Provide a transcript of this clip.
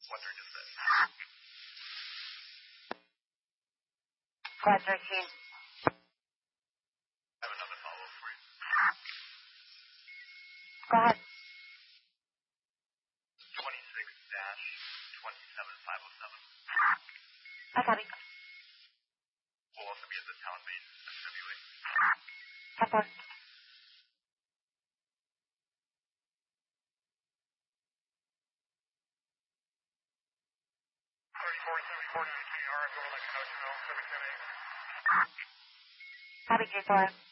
Wondering if that. Squad 13. I have another follow-up for you. Go ahead. 26-27507. I copy. We'll also be at the Talent Base SWA. Tempo. 34-740 KR, go like Coach Mill, 778. Copy, G4.